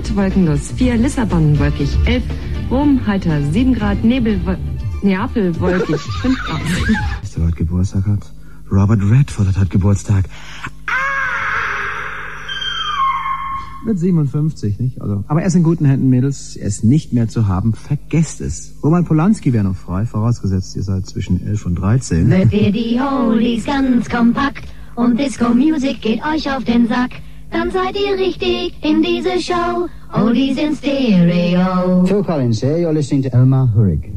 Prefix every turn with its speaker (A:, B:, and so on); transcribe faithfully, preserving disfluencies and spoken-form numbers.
A: Madrid wolkenlos vier, Lissabon wolkig elf, Rom heiter sieben Grad, Nebel, Neapel wolkig fünf Grad.
B: Weißt du, wer heute Geburtstag hat? Robert Redford hat Geburtstag. Wird siebenundfünfzig, nicht? Also, aber er ist in guten Händen, Mädels. Er ist nicht mehr zu haben. Vergesst es. Roman Polanski wäre noch frei, vorausgesetzt, ihr seid zwischen elf und dreizehn.
C: Hört ihr die Oldies ganz kompakt und Disco-Music geht euch auf den Sack, dann seid ihr richtig in diese Show. Oldies in Stereo.
D: Phil Collins here. You're listening to Elmar Hurrig.